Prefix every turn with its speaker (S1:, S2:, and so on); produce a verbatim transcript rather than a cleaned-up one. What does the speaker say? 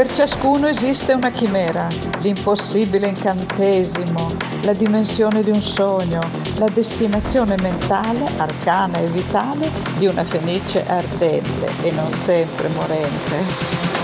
S1: Per ciascuno esiste una chimera, l'impossibile incantesimo, la dimensione di un sogno, la destinazione mentale, arcana e vitale di una fenice ardente e non sempre morente.